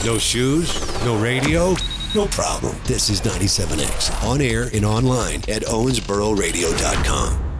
No shoes? No radio? No problem. This is 97X. On air and online at owensbororadio.com.